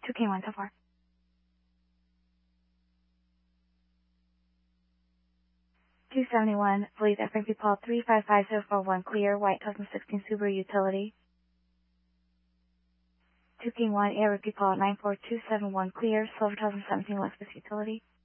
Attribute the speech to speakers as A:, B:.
A: 2 King 1 so far. 271, Police FAP Paul 355041 clear, white 2016 Subaru Utility. 2 King 1, Air Paul 94271 clear, silver 2017 Lexus Utility.